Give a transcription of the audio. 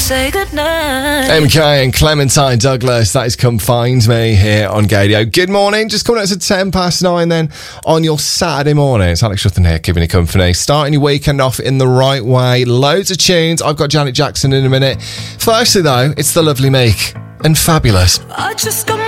say goodnight. MK and Clementine Douglas, that is Come Find Me here on Gadio. Good morning, just coming out to 9:10 then on your Saturday morning. It's Alex Rutten here, keeping you company. Starting your weekend off in the right way. Loads of tunes. I've got Janet Jackson in a minute. Firstly though, it's the lovely Meek and Fabulous. I just got